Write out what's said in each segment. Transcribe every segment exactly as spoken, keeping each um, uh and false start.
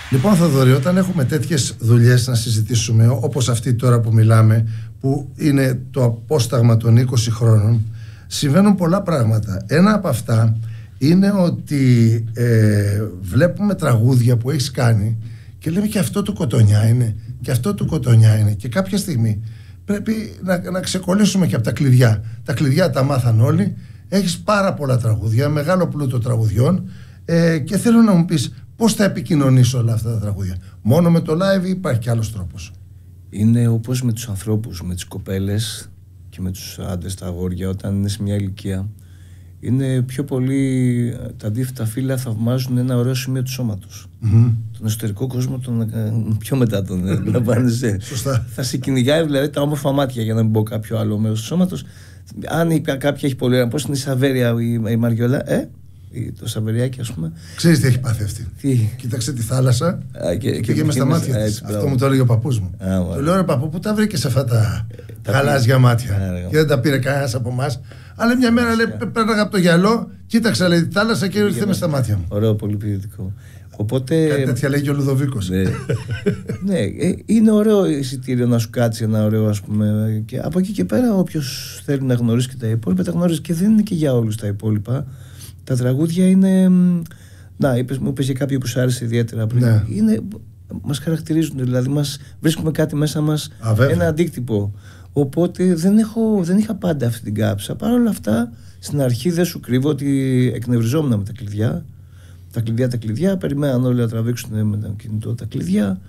Λοιπόν, Θοδωρή, όταν έχουμε τέτοιες δουλειές να συζητήσουμε, όπως αυτή τώρα που μιλάμε, που είναι το απόσταγμα των είκοσι χρόνων, συμβαίνουν πολλά πράγματα. Ένα από αυτά είναι ότι ε, βλέπουμε τραγούδια που έχεις κάνει και λέμε και αυτό του Κοτονιά είναι, και αυτό του Κοτονιά είναι, και κάποια στιγμή πρέπει να, να ξεκολλήσουμε και από τα κλειδιά. Τα κλειδιά τα μάθαν όλοι. Έχεις πάρα πολλά τραγούδια, μεγάλο πλούτο τραγουδιών, ε, και θέλω να μου πεις πώς θα επικοινωνήσω όλα αυτά τα τραγούδια. Μόνο με το live ή υπάρχει κι άλλος τρόπος? Είναι όπως με τους ανθρώπους, με τις κοπέλες και με τους άντρες, τα αγόρια, όταν είναι σε μια ηλικία. Είναι πιο πολύ, τα αντίθετα φύλλα θαυμάζουν ένα ωραίο σημείο του σώματος. Mm-hmm. Τον εσωτερικό κόσμο τον πιο μετά τον αντιλαμβάνεσαι. Σωστά. Θα σε κυνηγάει δηλαδή τα όμορφα μάτια, για να μην πω κάποιο άλλο μέρος του σώματος. Αν η, κάποια έχει πολύ, πώς είναι η Σαβέρια, η, η Μαριόλα, ε, το Σαβεριάκι, ας πούμε. Ξέρεις τι έχει πάθει αυτή? Τι? Κοίταξε τη θάλασσα Α, και, και πήγε μες στα μάτια της. Έτσι, αυτό μου το έλεγε ο παππούς μου. Α, του λέω, ρε παππού, πού τα βρήκες αυτά τα, τα γαλάζια μάτια? Α, και δεν τα πήρε κανένας από εμάς. Αλλά μια μέρα λέει, πέρναγα από το γυαλό, κοίταξα λέει, τη θάλασσα και ήρθε μες στα μάτια μου. Ωραίο, πολύ ποιητικό. Οπότε... Κάτι τέτοια λέει και ο Λουδοβίκος. Ναι, ναι, είναι ωραίο εισιτήριο να σου κάτσει ένα ωραίο, ας πούμε. Και από εκεί και πέρα, όποιος θέλει να γνωρίσει και τα υπόλοιπα, τα γνωρίζει. Και δεν είναι και για όλους τα υπόλοιπα. Τα τραγούδια είναι. Να, είπες, μου είπες για κάποιο που σου άρεσε ιδιαίτερα πριν. Ναι. Είναι, μας χαρακτηρίζουν, δηλαδή μας βρίσκουμε κάτι μέσα μας, Α, ένα αντίκτυπο. Οπότε δεν, έχω, δεν είχα πάντα αυτή την κάψα. Παρ' όλα αυτά, στην αρχή δεν σου κρύβω ότι εκνευριζόμουν με τα κλειδιά. Τα κλειδιά, τα κλειδιά, περιμέναν όλοι να τραβήξουν με το κινητό τα κλειδιά.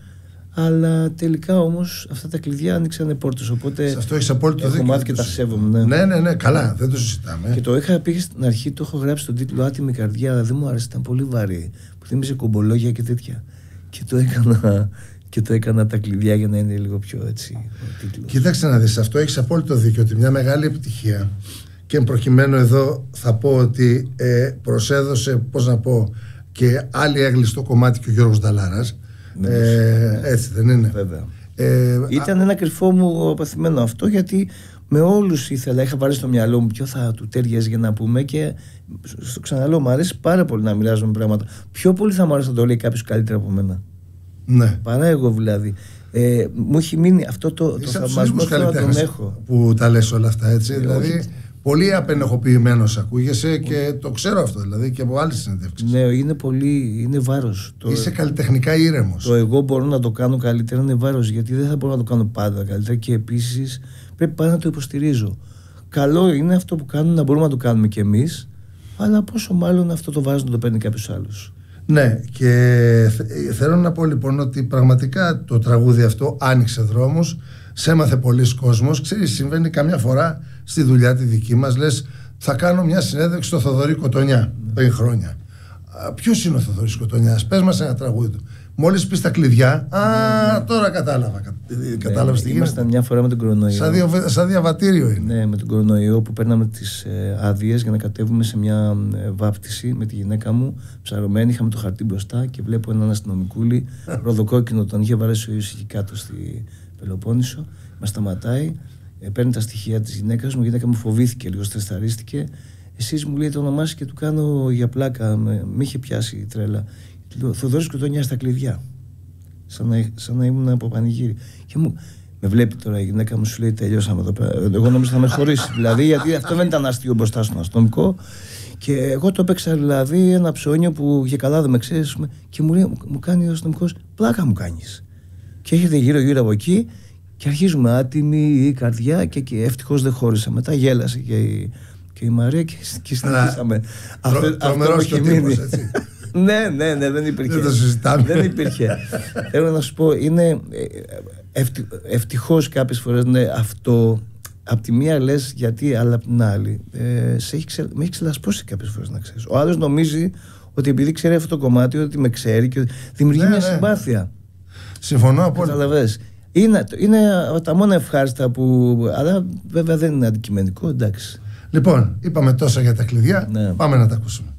Αλλά τελικά όμως αυτά τα κλειδιά άνοιξαν πόρτες. Οπότε σε αυτό έχεις απόλυτο δίκιο. Έχω μάθει και τα σέβομαι. Ναι. ναι, ναι, ναι, καλά, δεν το συζητάμε. Και το είχα πει στην αρχή, το έχω γράψει στον τίτλο Άτιμη καρδιά, αλλά δεν μου άρεσε, ήταν πολύ βαρύ. Που θύμιζε κομπολόγια και τέτοια. Και το έκανα, και το έκανα τα κλειδιά για να είναι λίγο πιο έτσι ο τίτλος. Κοίταξε να δεις, αυτό έχεις απόλυτο δίκιο. Ότι μια μεγάλη επιτυχία, και προκειμένου εδώ θα πω ότι ε, προσέδωσε, πώς να πω, και άλλη έγλειστο κομμάτι και ο Γιώργος Νταλάρας. Ε, έτσι δεν είναι? Βέβαια. Ε, Ήταν α... ένα κρυφό μου παθημένο αυτό, γιατί με όλους ήθελα, είχα βάλει στο μυαλό μου ποιο θα του τέριαζε για να πούμε, και στο ξαναλέω, μου αρέσει πάρα πολύ να μοιράζομαι πράγματα. Πιο πολύ θα μου άρεσε να το λέει κάποιος καλύτερα από μένα. Ναι. Παρά εγώ δηλαδή. Ε, μου έχει μείνει αυτό το, το θαυμασμό, θέλω να τον έχω. Που τα λες όλα αυτά, έτσι. Ε, δηλαδή, όχι. Πολύ απενεχοποιημένος ακούγεσαι, και το ξέρω αυτό δηλαδή και από άλλες συνεντεύξεις. Ναι, είναι πολύ, είναι βάρος. Είσαι καλλιτεχνικά ήρεμος. Το εγώ μπορώ να το κάνω καλύτερα είναι βάρος, γιατί δεν θα μπορώ να το κάνω πάντα καλύτερα, και επίσης πρέπει πάντα να το υποστηρίζω. Καλό είναι αυτό που κάνουν να μπορούμε να το κάνουμε κι εμείς, αλλά πόσο μάλλον αυτό το βάρος να το παίρνει κάποιος άλλος. Ναι, και θέλω να πω λοιπόν ότι πραγματικά το τραγούδι αυτό άνοιξε δρόμους, σε έμαθε πολλοί κόσμος. Ξέρεις, συμβαίνει καμιά φορά στη δουλειά τη δική μας, λες θα κάνω μια συνέντευξη στο Θοδωρή Κοτονιά πριν χρόνια. Ποιος είναι ο Θοδωρής Κοτονιάς? Πες μας ένα τραγούδι του. Μόλις πεις τα κλειδιά, α, τώρα κατάλαβα. Κατάλαβες τι γίνεται? Ήμασταν μια φορά με τον κορονοϊό. Σαν, δια, σαν διαβατήριο είναι. Ναι, με τον κορονοϊό που παίρναμε τις ε, άδειες για να κατέβουμε σε μια ε, βάπτιση με τη γυναίκα μου. Ψαρωμένη, είχαμε το χαρτί μπροστά και βλέπω έναν αστυνομικούλη ροδοκόκκινο, τον είχε βαρέσει ο Ιωσή εκεί κάτω στη Πελοπόννησο. Μας σταματάει, ε, παίρνει τα στοιχεία της γυναίκας μου. Η γυναίκα μου φοβήθηκε λίγο, στρεσαρίστηκε. Εσείς, μου λέει το όνομά σας, και του κάνω για πλάκα, με, με είχε πιάσει η τρέλα. Λέω, Θοδωρής Κοτονιάς στα κλειδιά. Σαν να, σαν να ήμουν από πανηγύρι. Και μου, με βλέπει τώρα η γυναίκα μου, σου λέει τελειώσαμε εδώ πέρα. Εγώ νόμιζα θα με χωρίσει. Δηλαδή, γιατί αυτό δεν ήταν αστείο μπροστά στον αστυνομικό. Και εγώ το έπαιξα δηλαδή ένα ψώνιο που για καλά δεν με ξέρεις. Και μου, λέει, μου κάνει ο αστυνομικός, πλάκα μου κάνεις. Και έρχεται γύρω-γύρω από εκεί και αρχίζουμε άτιμη η καρδιά, και, και ευτυχώς δεν χώρισα. Μετά γέλασε και η, και η Μαρία και, και συνεχίσαμε. Αυτό, αυτό έχει μείνει. Ναι, ναι, ναι, δεν υπήρχε. Δεν το συζητάμε. Δεν υπήρχε. Θέλω να σου πω, είναι ευτι, ευτυχώς κάποιες φορές ναι, αυτό. Απ' τη μία λες γιατί, αλλά απ' την άλλη ε, σε έχει ξε, με έχει ξελασπώσει κάποιες φορές, να ξέρεις. Ο άλλος νομίζει ότι επειδή ξέρει αυτό το κομμάτι, ότι με ξέρει και δημιουργεί ναι, μια ναι. συμπάθεια. Συμφωνώ απόλυτα. Είναι, είναι τα μόνα ευχάριστα που. Αλλά βέβαια δεν είναι αντικειμενικό, εντάξει. Λοιπόν, είπαμε τόσα για τα κλειδιά. Ναι. Πάμε να τα ακούσουμε.